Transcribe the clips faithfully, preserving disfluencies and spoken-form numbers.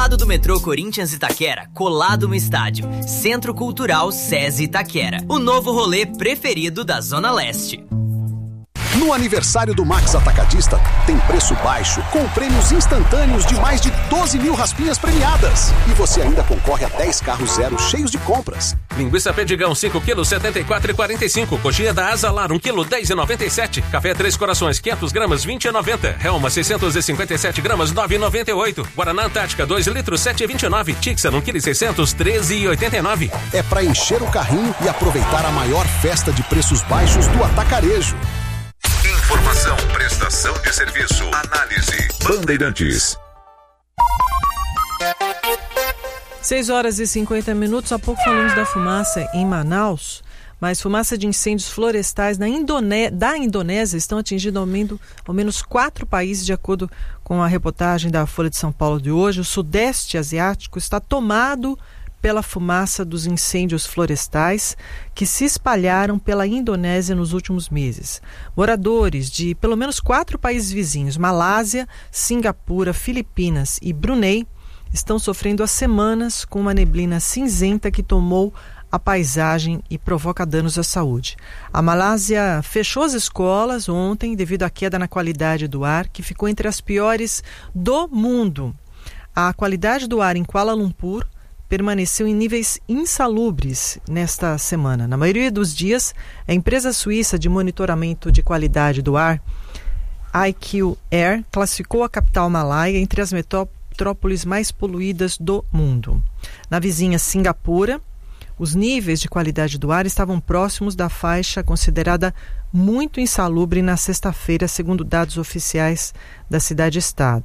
lado do metrô Corinthians Itaquera, colado no estádio. Centro Cultural SESI Itaquera. O novo rolê preferido da Zona Leste. No aniversário do Max Atacadista, tem preço baixo, com prêmios instantâneos de mais de doze mil raspinhas premiadas. E você ainda concorre a dez carros zero cheios de compras. Linguiça Pedigão, cinco quilos, setenta e quatro reais e quarenta e cinco centavos. Coxinha da Azalar, um quilo, dez reais e noventa e sete centavos. Café Três Corações, quinhentos gramas, vinte reais e noventa centavos. Helma, seiscentos e cinquenta e sete gramas, nove reais e noventa e oito centavos. Guaraná Antártica, dois litros, sete reais e vinte e nove centavos. Tixan, um quilo e seiscentos, treze reais e oitenta e nove centavos. É pra encher o carrinho e aproveitar a maior festa de preços baixos do atacarejo. Informação, prestação de serviço, análise. Bandeirantes. seis horas e cinquenta minutos. Há pouco falamos da fumaça em Manaus, mas fumaça de incêndios florestais na Indone... da Indonésia estão atingindo ao menos, ao menos quatro países, de acordo com a reportagem da Folha de São Paulo de hoje. O Sudeste Asiático está tomado pela fumaça dos incêndios florestais que se espalharam pela Indonésia nos últimos meses. Moradores de pelo menos quatro países vizinhos, Malásia, Singapura, Filipinas e Brunei, estão sofrendo há semanas com uma neblina cinzenta que tomou a paisagem e provoca danos à saúde. A Malásia fechou as escolas ontem devido à queda na qualidade do ar, que ficou entre as piores do mundo. A qualidade do ar em Kuala Lumpur permaneceu em níveis insalubres nesta semana. Na maioria dos dias, a empresa suíça de monitoramento de qualidade do ar, I Q Air, classificou a capital malaia entre as metrópoles mais poluídas do mundo. Na vizinha Singapura, os níveis de qualidade do ar estavam próximos da faixa considerada muito insalubre na sexta-feira, segundo dados oficiais da cidade-estado.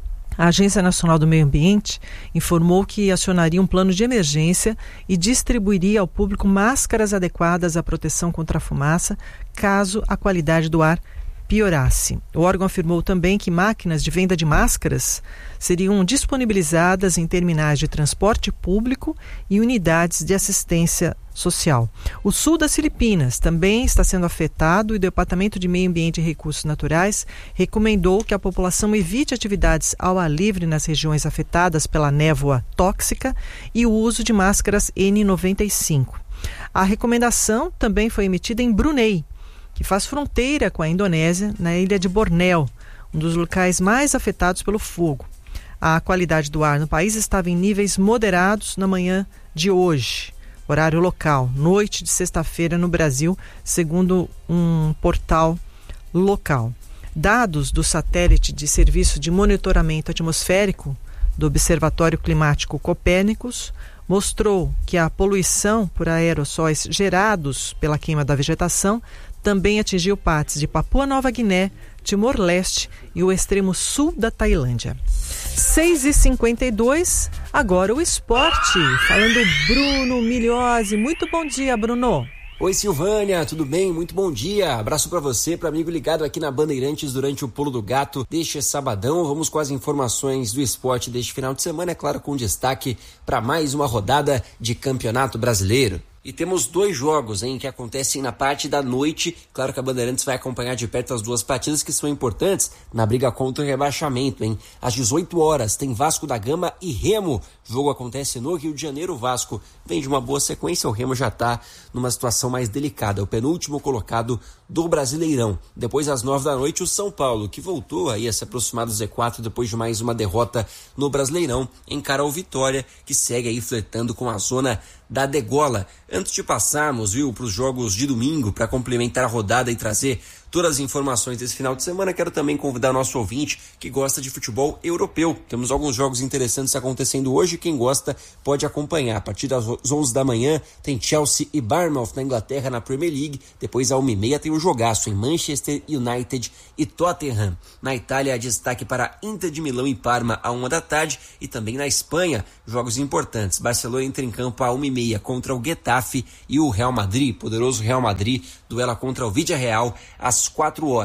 A Agência Nacional do Meio Ambiente informou que acionaria um plano de emergência e distribuiria ao público máscaras adequadas à proteção contra a fumaça, caso a qualidade do ar piorasse. O órgão afirmou também que máquinas de venda de máscaras seriam disponibilizadas em terminais de transporte público e unidades de assistência social. O sul das Filipinas também está sendo afetado e o Departamento de Meio Ambiente e Recursos Naturais recomendou que a população evite atividades ao ar livre nas regiões afetadas pela névoa tóxica e o uso de máscaras N noventa e cinco. A recomendação também foi emitida em Brunei, que faz fronteira com a Indonésia, na ilha de Bornéu, um dos locais mais afetados pelo fogo. A qualidade do ar no país estava em níveis moderados na manhã de hoje, horário local, noite de sexta-feira no Brasil, segundo um portal local. Dados do satélite de serviço de monitoramento atmosférico do Observatório Climático Copérnicos mostrou que a poluição por aerossóis gerados pela queima da vegetação também atingiu partes de Papua Nova Guiné, Timor-Leste e o extremo sul da Tailândia. seis e cinquenta e dois, agora o esporte. Falando Bruno Migliozzi. Muito bom dia, Bruno. Oi, Silvânia, tudo bem? Muito bom dia. Abraço pra você, para amigo ligado aqui na Bandeirantes durante o Pulo do Gato deste sabadão. Vamos com as informações do esporte deste final de semana, é claro, com destaque para mais uma rodada de Campeonato Brasileiro. E temos dois jogos, hein, que acontecem na parte da noite. Claro que a Bandeirantes vai acompanhar de perto as duas partidas que são importantes na briga contra o rebaixamento, hein. Às dezoito horas tem Vasco da Gama e Remo. O jogo acontece no Rio de Janeiro. O Vasco vem de uma boa sequência, o Remo já está numa situação mais delicada. É o penúltimo colocado do Brasileirão. Depois, às nove da noite, o São Paulo, que voltou aí a se aproximar do Z quatro depois de mais uma derrota no Brasileirão, encara o Vitória, que segue aí flertando com a zona da degola. Antes de passarmos, viu, para os jogos de domingo, para complementar a rodada e trazer todas as informações desse final de semana, quero também convidar nosso ouvinte que gosta de futebol europeu. Temos alguns jogos interessantes acontecendo hoje, quem gosta pode acompanhar. A partir das onze da manhã tem Chelsea e Bournemouth na Inglaterra na Premier League, depois à uma e meia tem o jogaço em Manchester United e Tottenham. Na Itália, destaque para Inter de Milão e Parma à uma da tarde, e também na Espanha, jogos importantes. Barcelona entra em campo à uma e meia contra o Getafe e o Real Madrid, poderoso Real Madrid, duela contra o Villarreal às quatro horas.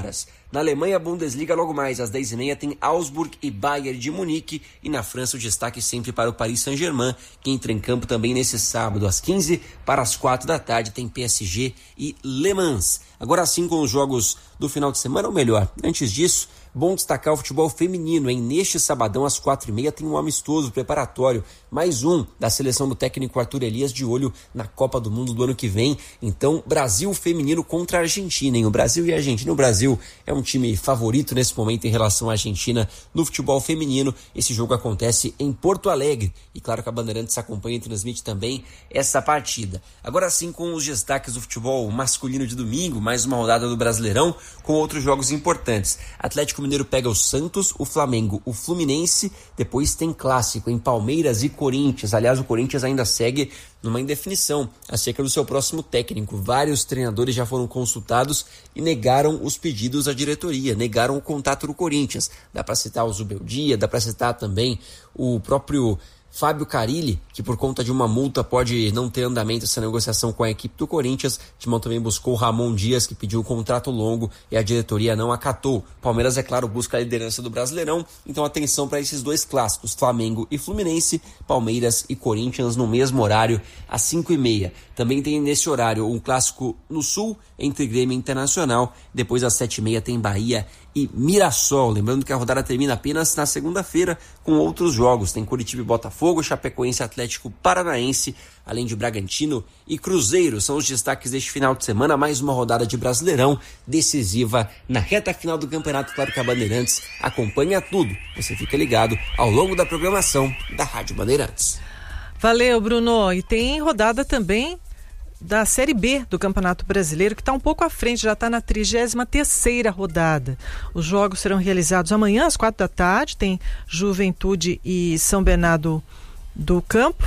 Na Alemanha, a Bundesliga, logo mais às dez e meia, tem Augsburg e Bayern de Munique. E na França, o destaque sempre para o Paris Saint-Germain, que entra em campo também nesse sábado, às quinze, para as quatro da tarde, tem P S G e Le Mans. Agora sim, com os jogos do final de semana, ou melhor, antes disso, bom destacar o futebol feminino, hein? Neste sabadão, às quatro e meia, tem um amistoso preparatório, mais um da seleção do técnico Arthur Elias, de olho na Copa do Mundo do ano que vem. Então, Brasil feminino contra a Argentina, hein? O Brasil e a Argentina. O Brasil é um time favorito nesse momento em relação à Argentina no futebol feminino. Esse jogo acontece em Porto Alegre e claro que a Bandeirantes acompanha e transmite também essa partida. Agora sim, com os destaques do futebol masculino de domingo, mais uma rodada do Brasileirão com outros jogos importantes. Atlético Mineiro pega o Santos, o Flamengo, o Fluminense, depois tem clássico em Palmeiras e Corinthians. Aliás, o Corinthians ainda segue numa indefinição acerca do seu próximo técnico. Vários treinadores já foram consultados e negaram os pedidos à diretoria, negaram o contato do Corinthians. Dá para citar o Zubeldia, dá para citar também o próprio Fábio Carilli, que por conta de uma multa pode não ter andamento essa negociação com a equipe do Corinthians. O Timão também buscou o Ramon Dias, que pediu um contrato longo e a diretoria não acatou. Palmeiras, é claro, busca a liderança do Brasileirão, então atenção para esses dois clássicos, Flamengo e Fluminense, Palmeiras e Corinthians no mesmo horário, às cinco e meia. Também tem nesse horário um clássico no Sul, entre Grêmio e Internacional. Depois às sete e meia tem Bahia e Mirassol. Lembrando que a rodada termina apenas na segunda-feira com outros jogos. Tem Curitiba e Botafogo, Chapecoense e Atlético Paranaense, além de Bragantino e Cruzeiro. São os destaques deste final de semana. Mais uma rodada de Brasileirão decisiva na reta final do campeonato. Claro que a Bandeirantes acompanha tudo. Você fica ligado ao longo da programação da Rádio Bandeirantes. Valeu, Bruno. E tem rodada também da Série B do Campeonato Brasileiro, que está um pouco à frente, já está na trigésima terceira rodada. Os jogos serão realizados amanhã às quatro da tarde, tem Juventude e São Bernardo do Campo.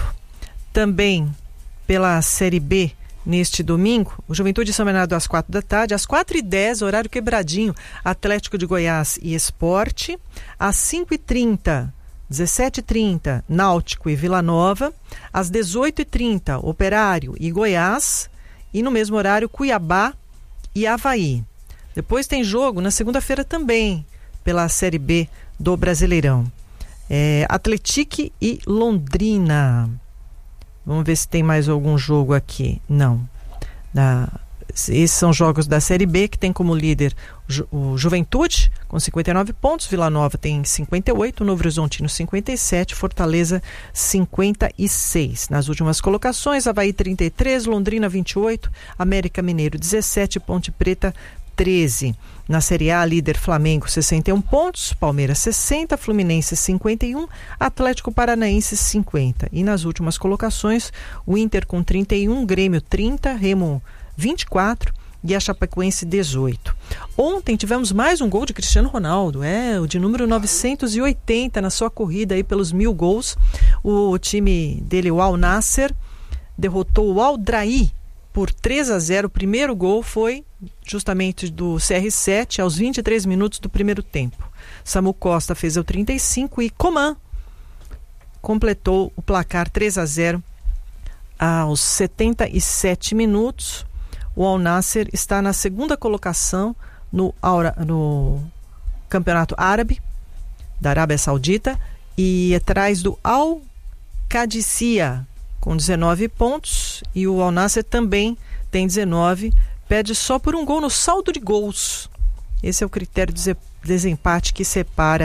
Também pela Série B, neste domingo, o Juventude e São Bernardo às quatro da tarde, às quatro e dez, horário quebradinho, Atlético de Goiás e Sport, às cinco e trinta, dezessete e trinta, Náutico e Vila Nova, às dezoito e trinta, Operário e Goiás, e no mesmo horário, Cuiabá e Avaí. Depois tem jogo na segunda-feira também, pela Série B do Brasileirão. É, Atlético e Londrina. Vamos ver se tem mais algum jogo aqui. Não. Da... Esses são jogos da Série B, que tem como líder o Juventude, com cinquenta e nove pontos, Vila Nova tem cinquenta e oito, Novo Horizontino cinquenta e sete, Fortaleza cinquenta e seis. Nas últimas colocações, Avaí trinta e três, Londrina vinte e oito, América Mineiro dezessete, Ponte Preta treze. Na Série A, líder Flamengo sessenta e um pontos, Palmeiras sessenta, Fluminense cinquenta e um, Atlético Paranaense cinquenta. E nas últimas colocações, o Inter com trinta e um, Grêmio trinta, Remo vinte e quatro e a Chapecoense dezoito. Ontem tivemos mais um gol de Cristiano Ronaldo, é, o de número novecentos e oitenta na sua corrida aí pelos mil gols. O time dele, o Al Nassr, derrotou o Al Drahi por três a zero. O primeiro gol foi justamente do C R sete aos vinte e três minutos do primeiro tempo. Samu Costa fez o trinta e cinco e Coman completou o placar três a zero aos setenta e sete minutos. O Al Nassr está na segunda colocação no, no Campeonato Árabe da Arábia Saudita e atrás do Al Qadisiyah com dezenove pontos, e o Al Nassr também tem dezenove, perde só por um gol no saldo de gols. Esse é o critério de desempate que separa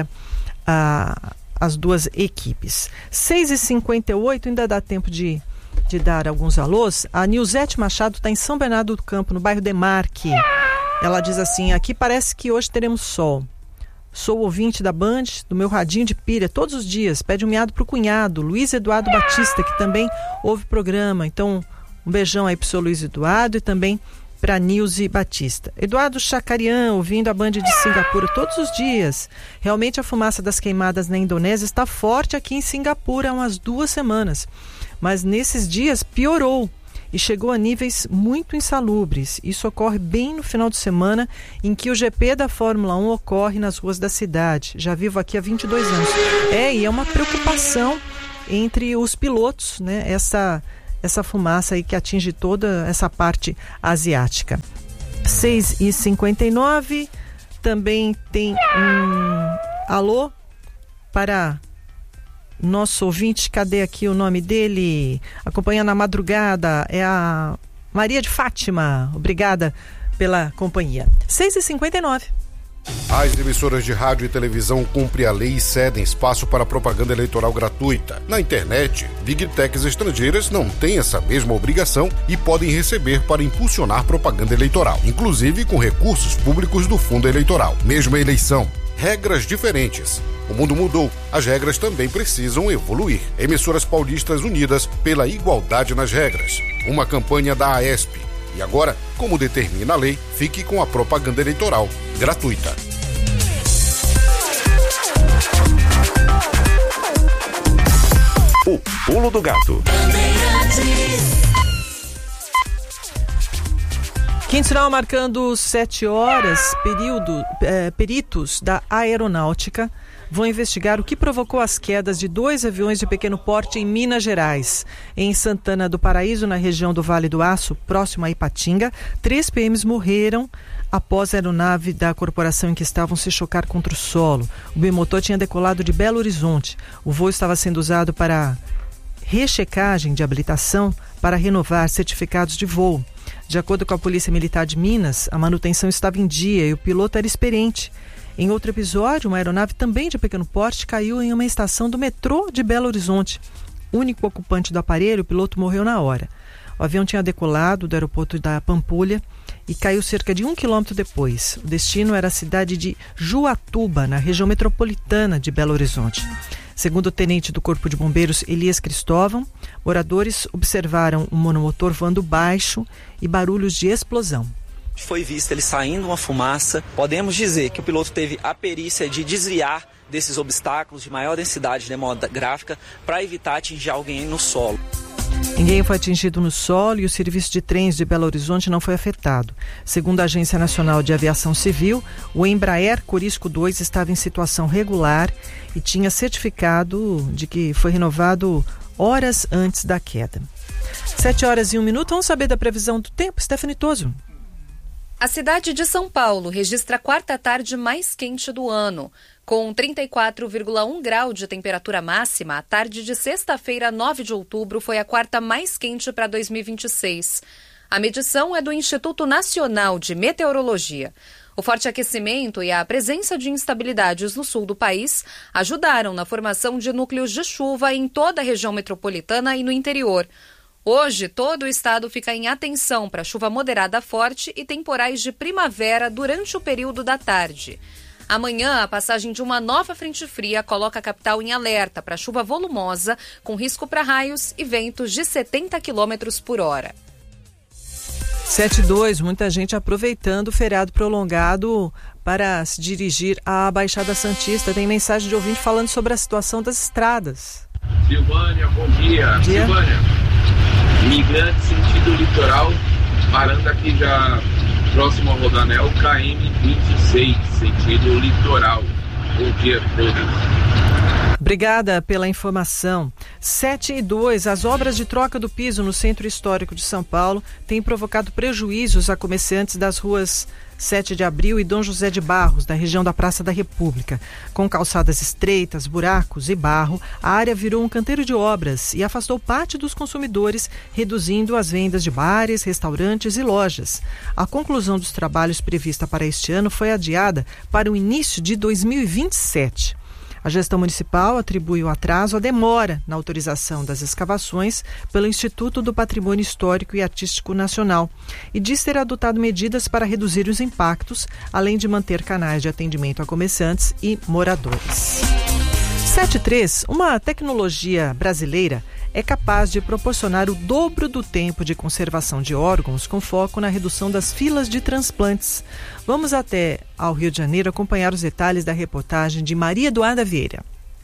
ah, as duas equipes. seis e cinquenta e oito, ainda dá tempo de de dar alguns alôs. A Nilzete Machado está em São Bernardo do Campo, no bairro Demarque. Ela diz assim: aqui parece que hoje teremos sol. Sou ouvinte da Band, do meu radinho de pilha, todos os dias. Pede um miado pro cunhado, Luiz Eduardo Batista, que também ouve o programa. Então, um beijão aí pro seu Luiz Eduardo e também para Nilze Batista. Eduardo Chacarian, ouvindo a Band de Singapura todos os dias. Realmente a fumaça das queimadas na Indonésia está forte aqui em Singapura há umas duas semanas. Mas nesses dias piorou e chegou a níveis muito insalubres. Isso ocorre bem no final de semana em que o G P da Fórmula um ocorre nas ruas da cidade. Já vivo aqui há vinte e dois anos. É, e é uma preocupação entre os pilotos, né? Essa, essa fumaça aí que atinge toda essa parte asiática. seis e cinquenta e nove, Também tem um alô para nosso ouvinte, cadê aqui o nome dele? Acompanhando a madrugada, é a Maria de Fátima. Obrigada pela companhia. seis e cinquenta e nove. As emissoras de rádio e televisão cumprem a lei e cedem espaço para propaganda eleitoral gratuita. Na internet, Big Techs estrangeiras não têm essa mesma obrigação e podem receber para impulsionar propaganda eleitoral, inclusive com recursos públicos do fundo eleitoral. Mesma eleição, regras diferentes. O mundo mudou, as regras também precisam evoluir. Emissoras paulistas unidas pela igualdade nas regras. Uma campanha da AESP. E agora, como determina a lei, fique com a propaganda eleitoral gratuita. O Pulo do Gato. Quinto sinal marcando sete horas, período, é, peritos da aeronáutica vão investigar o que provocou as quedas de dois aviões de pequeno porte em Minas Gerais. Em Santana do Paraíso, na região do Vale do Aço, próximo a Ipatinga, três P Ms morreram após a aeronave da corporação em que estavam se chocar contra o solo. O bimotor tinha decolado de Belo Horizonte. O voo estava sendo usado para rechecagem de habilitação para renovar certificados de voo. De acordo com a Polícia Militar de Minas, a manutenção estava em dia e o piloto era experiente. Em outro episódio, uma aeronave também de pequeno porte caiu em uma estação do metrô de Belo Horizonte. O único ocupante do aparelho, o piloto, morreu na hora. O avião tinha decolado do aeroporto da Pampulha e caiu cerca de um quilômetro depois. O destino era a cidade de Juatuba, na região metropolitana de Belo Horizonte. Segundo o tenente do Corpo de Bombeiros, Elias Cristóvão, moradores observaram um monomotor voando baixo e barulhos de explosão. Foi vista ele saindo uma fumaça. Podemos dizer que o piloto teve a perícia de desviar desses obstáculos de maior densidade demográfica para evitar atingir alguém no solo. Ninguém foi atingido no solo e o serviço de trens de Belo Horizonte não foi afetado. Segundo a Agência Nacional de Aviação Civil, o Embraer Corisco dois estava em situação regular e tinha certificado de que foi renovado horas antes da queda. Sete horas e um minuto, vamos saber da previsão do tempo, Stephanie Toso. A cidade de São Paulo registra a quarta tarde mais quente do ano. Com trinta e quatro vírgula um grau de temperatura máxima, a tarde de sexta-feira, nove de outubro, foi a quarta mais quente para dois mil e vinte e seis. A medição é do Instituto Nacional de Meteorologia. O forte aquecimento e a presença de instabilidades no sul do país ajudaram na formação de núcleos de chuva em toda a região metropolitana e no interior. Hoje, todo o estado fica em atenção para chuva moderada forte e temporais de primavera durante o período da tarde. Amanhã, a passagem de uma nova frente fria coloca a capital em alerta para chuva volumosa, com risco para raios e ventos de setenta quilômetros por hora. sete e dois, muita gente aproveitando o feriado prolongado para se dirigir à Baixada Santista. Tem mensagem de ouvinte falando sobre a situação das estradas. Silvânia, bom dia. Bom dia. Silvânia, migrante sentido litoral, parando aqui já próximo ao Rodanel, K M vinte e seis, sentido litoral. Bom dia a todos. Obrigada pela informação. sete e dois, as obras de troca do piso no Centro Histórico de São Paulo têm provocado prejuízos a comerciantes das ruas sete de abril e Dom José de Barros, da região da Praça da República. Com calçadas estreitas, buracos e barro, a área virou um canteiro de obras e afastou parte dos consumidores, reduzindo as vendas de bares, restaurantes e lojas. A conclusão dos trabalhos prevista para este ano foi adiada para o início de dois mil e vinte e sete. A gestão municipal atribui o atraso à demora na autorização das escavações pelo Instituto do Patrimônio Histórico e Artístico Nacional e diz ter adotado medidas para reduzir os impactos, além de manter canais de atendimento a comerciantes e moradores. sete e três, uma tecnologia brasileira é capaz de proporcionar o dobro do tempo de conservação de órgãos com foco na redução das filas de transplantes. Vamos até ao Rio de Janeiro acompanhar os detalhes da reportagem de Maria Eduarda Vieira.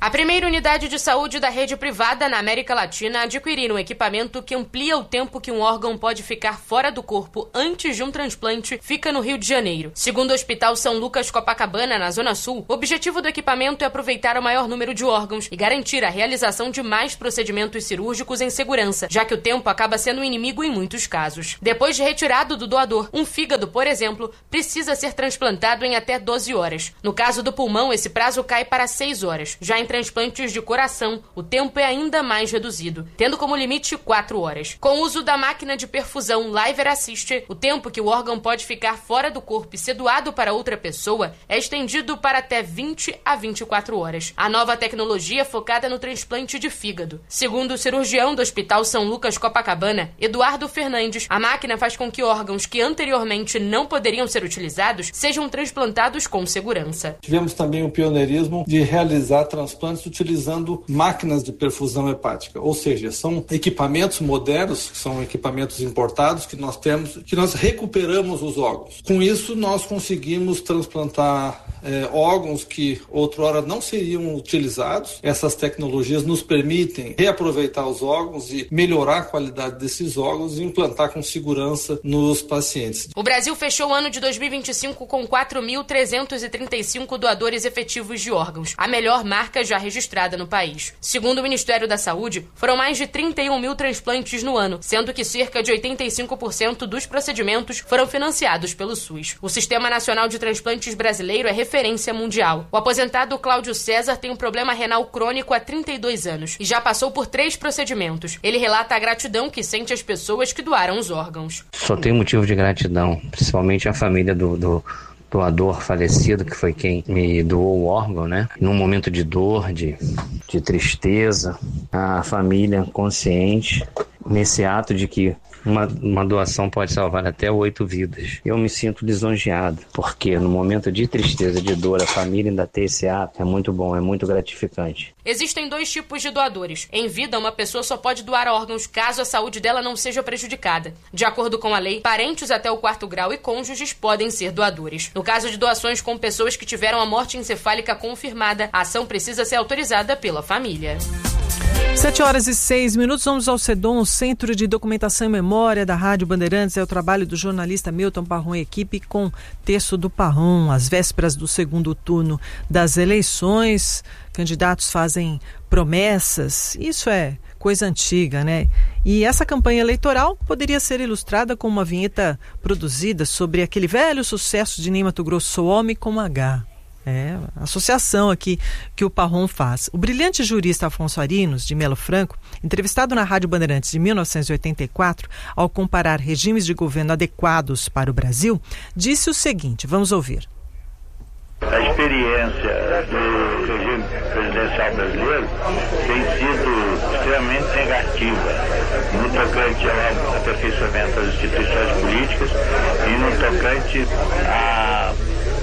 A primeira unidade de saúde da rede privada na América Latina a adquirir um equipamento que amplia o tempo que um órgão pode ficar fora do corpo antes de um transplante fica no Rio de Janeiro. Segundo o Hospital São Lucas Copacabana, na Zona Sul, o objetivo do equipamento é aproveitar o maior número de órgãos e garantir a realização de mais procedimentos cirúrgicos em segurança, já que o tempo acaba sendo um inimigo em muitos casos. Depois de retirado do doador, um fígado, por exemplo, precisa ser transplantado em até doze horas. No caso do pulmão, esse prazo cai para seis horas. Já em transplantes de coração, o tempo é ainda mais reduzido, tendo como limite quatro horas. Com o uso da máquina de perfusão Liver Assist, o tempo que o órgão pode ficar fora do corpo e ser doado para outra pessoa é estendido para até vinte a vinte e quatro horas. A nova tecnologia é focada no transplante de fígado. Segundo o cirurgião do Hospital São Lucas Copacabana, Eduardo Fernandes, a máquina faz com que órgãos que anteriormente não poderiam ser utilizados sejam transplantados com segurança. Tivemos também o pioneirismo de realizar transplantes utilizando máquinas de perfusão hepática, ou seja, são equipamentos modernos, são equipamentos importados que nós temos, que nós recuperamos os órgãos. Com isso, nós conseguimos transplantar é, órgãos que outrora não seriam utilizados. Essas tecnologias nos permitem reaproveitar os órgãos e melhorar a qualidade desses órgãos e implantar com segurança nos pacientes. O Brasil fechou o ano de dois mil e vinte e cinco com quatro mil trezentos e trinta e cinco doadores efetivos de órgãos, a melhor marca já registrada no país. Segundo o Ministério da Saúde, foram mais de trinta e um mil transplantes no ano, sendo que cerca de oitenta e cinco por cento dos procedimentos foram financiados pelo SUS. O Sistema Nacional de Transplantes brasileiro é referência mundial. O aposentado Cláudio César tem um problema renal crônico há trinta e dois anos e já passou por três procedimentos. Ele relata a gratidão que sente às pessoas que doaram os órgãos. Só tenho motivo de gratidão, principalmente a família do... do... doador falecido, que foi quem me doou o órgão, né? Num momento de dor, de, de tristeza, a família consciente nesse ato de que uma, uma doação pode salvar até oito vidas. Eu me sinto lisonjeado, porque no momento de tristeza, de dor, a família ainda ter esse ato é muito bom, é muito gratificante. Existem dois tipos de doadores. Em vida, uma pessoa só pode doar órgãos caso a saúde dela não seja prejudicada. De acordo com a lei, parentes até o quarto grau e cônjuges podem ser doadores. No caso de doações com pessoas que tiveram a morte encefálica confirmada, a ação precisa ser autorizada pela família. Sete horas e seis minutos, vamos ao CEDOM, Centro de Documentação e Memória da Rádio Bandeirantes. É o trabalho do jornalista Milton Parron e equipe com texto do Parron. Às vésperas do segundo turno das eleições, candidatos fazem promessas. Isso é coisa antiga, né? E essa campanha eleitoral poderia ser ilustrada com uma vinheta produzida sobre aquele velho sucesso de Ney Matogrosso, Sou Homem com H. É, a associação aqui que o Parron faz. O brilhante jurista Afonso Arinos, de Melo Franco, entrevistado na Rádio Bandeirantes de mil novecentos e oitenta e quatro, ao comparar regimes de governo adequados para o Brasil, disse o seguinte, vamos ouvir. A experiência do regime presidencial brasileiro tem sido extremamente negativa no tocante ao aperfeiçoamento das instituições políticas e no tocante a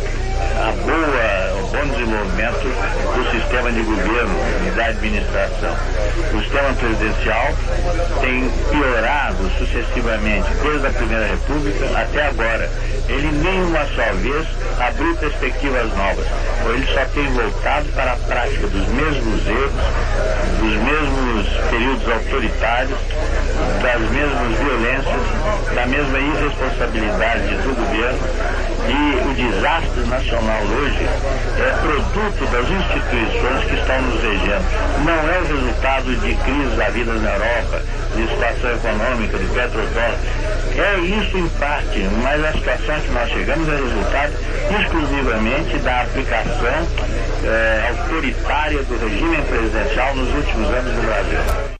a boa, o bom desenvolvimento do sistema de governo e da administração. O sistema presidencial tem piorado sucessivamente desde a Primeira República até agora. Ele nem uma só vez abriu perspectivas novas. Ele só tem voltado para a prática dos mesmos erros, dos mesmos períodos autoritários, das mesmas violências, da mesma irresponsabilidade do governo. E o desastre nacional hoje é produto das instituições que estão nos regendo. Não é o resultado de crises havidas na Europa, de situação econômica, de petróleo. É isso em parte, mas a situação que nós chegamos é resultado exclusivamente da aplicação é, autoritária do regime presidencial nos últimos anos no Brasil.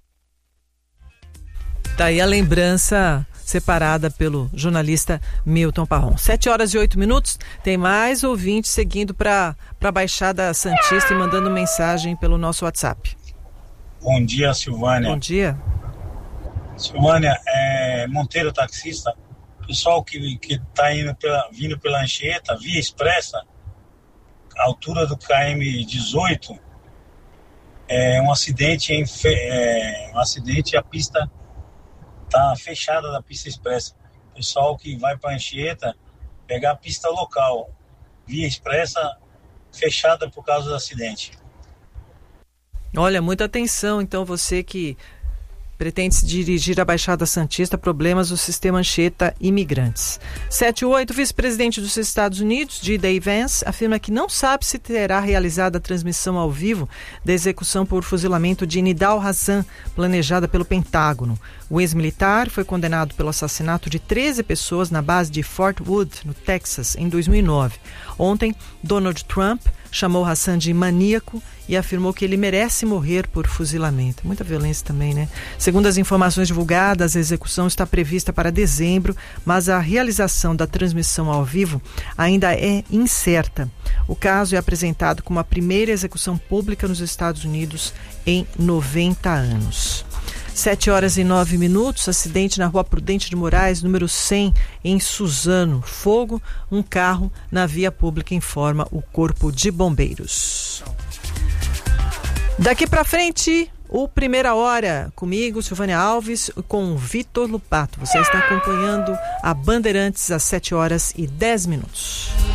Tá aí a lembrança separada pelo jornalista Milton Parron. Sete horas e oito minutos, tem mais ouvintes seguindo para a Baixada Santista e mandando mensagem pelo nosso WhatsApp. Bom dia, Silvânia. Bom dia. Silvânia, é Monteiro taxista. Pessoal que está indo pela, vindo pela Anchieta, via expressa, altura do K M dezoito, é um acidente, em, é, um acidente a pista está fechada da pista expressa. Pessoal que vai para Anchieta, pegar a pista local, via expressa fechada por causa do acidente. Olha, muita atenção, então, você que pretende se dirigir à Baixada Santista, problemas do sistema Anchieta Imigrantes. sete e oito, vice-presidente dos Estados Unidos, J D Vance, afirma que não sabe se terá realizado a transmissão ao vivo da execução por fuzilamento de Nidal Hassan, planejada pelo Pentágono. O ex-militar foi condenado pelo assassinato de treze pessoas na base de Fort Wood, no Texas, em dois mil e nove. Ontem, Donald Trump chamou Hassan de maníaco e afirmou que ele merece morrer por fuzilamento. Muita violência também, né? Segundo as informações divulgadas, a execução está prevista para dezembro, mas a realização da transmissão ao vivo ainda é incerta. O caso é apresentado como a primeira execução pública nos Estados Unidos em noventa anos. Sete horas e nove minutos, acidente na Rua Prudente de Moraes, número cem, em Suzano. Fogo, um carro na via pública, informa o Corpo de Bombeiros. Daqui para frente, o Primeira Hora, comigo, Silvânia Alves, com Vitor Lupato. Você está acompanhando a Bandeirantes às sete horas e dez minutos.